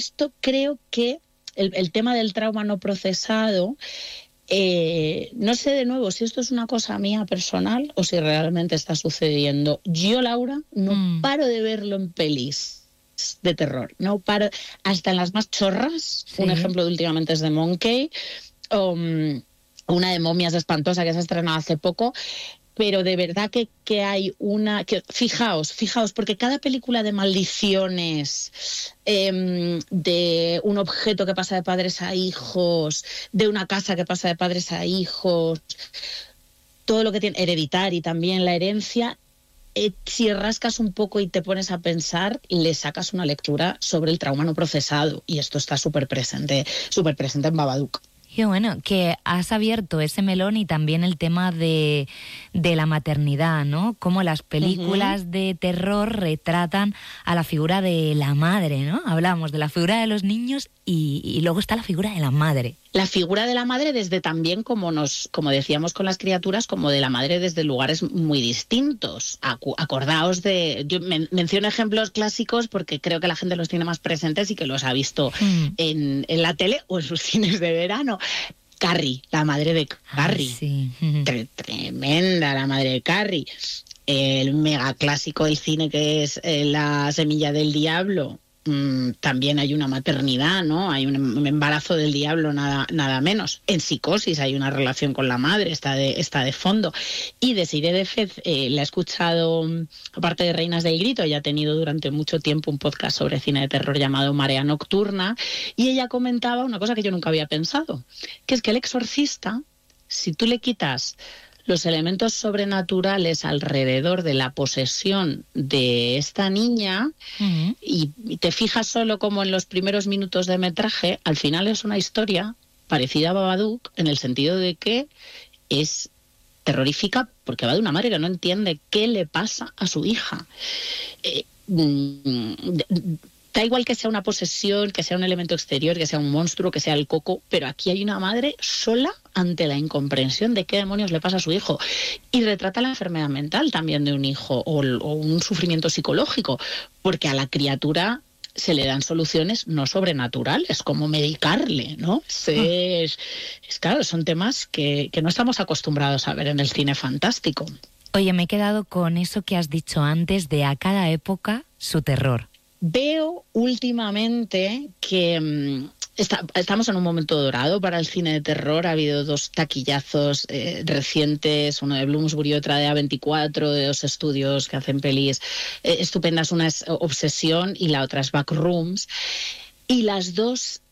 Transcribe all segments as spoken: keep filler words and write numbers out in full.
esto creo que el, el tema del trauma no procesado, eh, no sé de nuevo si esto es una cosa mía personal o si realmente está sucediendo. Yo, Laura, no mm. paro de verlo en pelis de terror, no paro, hasta en las más chorras. Sí. Un ejemplo de últimamente es de Monkey, um, una de momias espantosa que se ha estrenado hace poco. Pero de verdad que, que hay una... Que, fijaos, fijaos, porque cada película de maldiciones, eh, de un objeto que pasa de padres a hijos, de una casa que pasa de padres a hijos, todo lo que tiene, Hereditary también, la herencia, eh, si rascas un poco y te pones a pensar, le sacas una lectura sobre el trauma no procesado. Y esto está súper presente, súper presente en Babadook. Qué bueno, que has abierto ese melón y también el tema de, de la maternidad, ¿no? Cómo las películas uh-huh. de terror retratan a la figura de la madre, ¿no? Hablamos de la figura de los niños y, y luego está la figura de la madre. La figura de la madre desde también, como nos, como decíamos con las criaturas, como de la madre desde lugares muy distintos. Acu- acordaos de... Yo men- menciono ejemplos clásicos porque creo que la gente los tiene más presentes y que los ha visto mm. en, en la tele o en sus cines de verano. Carrie, la madre de Carrie. Ah, sí. Tre- tremenda la madre de Carrie. El mega clásico del cine que es eh, La semilla del diablo. Mm, también hay una maternidad, ¿no? Hay un embarazo del diablo, nada, nada menos. En Psicosis hay una relación con la madre, está de, está de fondo. Y de Siré de Fez, eh, la he escuchado, aparte de Reinas del Grito, ella ha tenido durante mucho tiempo un podcast sobre cine de terror llamado Marea Nocturna, y ella comentaba una cosa que yo nunca había pensado, que es que El Exorcista, si tú le quitas los elementos sobrenaturales alrededor de la posesión de esta niña uh-huh. y, y te fijas solo como en los primeros minutos de metraje, al final es una historia parecida a Babadook en el sentido de que es terrorífica porque va de una madre que no entiende qué le pasa a su hija. Eh, Da igual que sea una posesión, que sea un elemento exterior, que sea un monstruo, que sea el coco, pero aquí hay una madre sola ante la incomprensión de qué demonios le pasa a su hijo. Y retrata la enfermedad mental también de un hijo o, o un sufrimiento psicológico, porque a la criatura se le dan soluciones no sobrenaturales, como medicarle, ¿no? Es, es claro, son temas que, que no estamos acostumbrados a ver en el cine fantástico. Oye, me he quedado con eso que has dicho antes de a cada época su terror. Veo últimamente que mmm, está, estamos en un momento dorado para el cine de terror. Ha habido dos taquillazos eh, recientes, uno de Bloomsbury y otra de A veinticuatro, de dos estudios que hacen pelis eh, estupendas. Una es Obsesión y la otra es Backrooms. Y las dos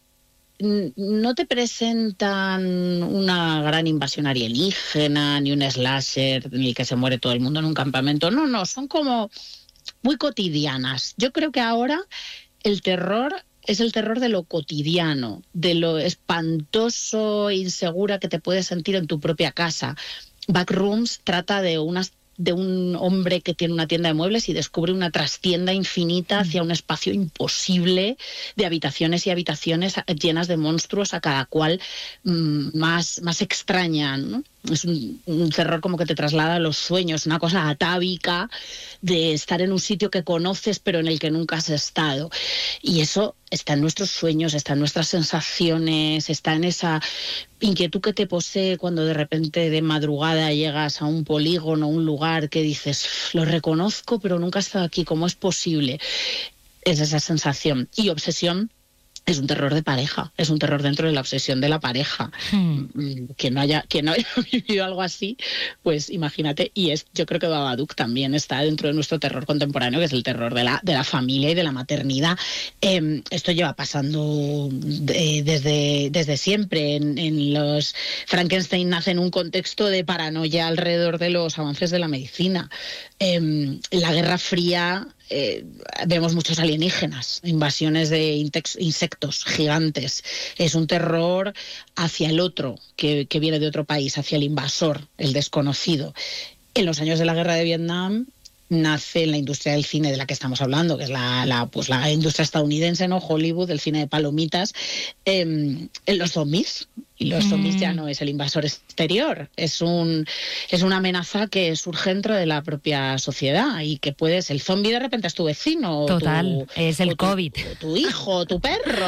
no te presentan una gran invasión alienígena, ni un slasher en el que se muere todo el mundo en un campamento. No, no, son como muy cotidianas. Yo creo que ahora el terror es el terror de lo cotidiano, de lo espantoso e insegura que te puedes sentir en tu propia casa. Backrooms trata de unas de un hombre que tiene una tienda de muebles y descubre una trastienda infinita hacia un espacio imposible de habitaciones y habitaciones llenas de monstruos, a cada cual mmm, más, más extraña, ¿no? Es un, un terror como que te traslada a los sueños, una cosa atávica de estar en un sitio que conoces pero en el que nunca has estado. Y eso está en nuestros sueños, está en nuestras sensaciones, está en esa inquietud que te posee cuando de repente de madrugada llegas a un polígono, un lugar que dices, lo reconozco pero nunca he estado aquí, ¿cómo es posible? Es esa sensación. Y Obsesión es un terror de pareja, es un terror dentro de la obsesión de la pareja. Hmm. Quien no haya, quien no haya vivido algo así, pues imagínate. Y es, yo creo que Babadook también está dentro de nuestro terror contemporáneo, que es el terror de la, de la familia y de la maternidad. Eh, esto lleva pasando de, desde, desde siempre. En, en los Frankenstein nace en un contexto de paranoia alrededor de los avances de la medicina. Eh, en la Guerra Fría Eh, vemos muchos alienígenas, invasiones de insectos gigantes. Es un terror hacia el otro, que, que viene de otro país, hacia el invasor, el desconocido. En los años de la guerra de Vietnam nace en la industria del cine de la que estamos hablando, que es la, la, pues la industria estadounidense, ¿no? Hollywood, el cine de palomitas, eh, en los zombies. Y los zombies ya no es el invasor exterior, es un es una amenaza que surge dentro de la propia sociedad y que puedes, el zombie de repente es tu vecino. Total, tu, es el tu, COVID. Tu, tu hijo, tu perro.